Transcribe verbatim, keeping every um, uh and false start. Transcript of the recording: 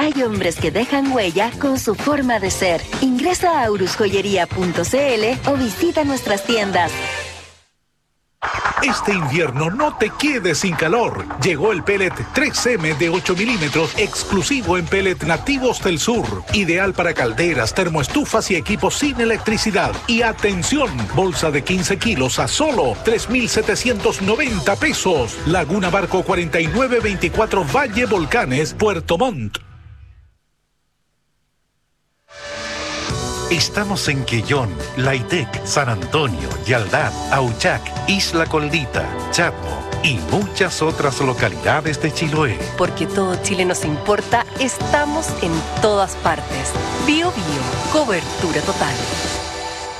Hay hombres que dejan huella con su forma de ser. Ingresa a aurus joyería punto c l o visita nuestras tiendas. Este invierno no te quedes sin calor. Llegó el pellet tres eme de ocho milímetros exclusivo en pellet nativos del sur. Ideal para calderas, termoestufas y equipos sin electricidad. Y atención, bolsa de quince kilos a solo tres mil setecientos noventa pesos. Laguna Barco cuarenta y nueve veinticuatro Valle Volcanes, Puerto Montt. Estamos en Quellón, Laitec, San Antonio, Yaldán, Auchac, Isla Collita, Chatmo y muchas otras localidades de Chiloé. Porque todo Chile nos importa, estamos en todas partes. Bio Bio, cobertura total.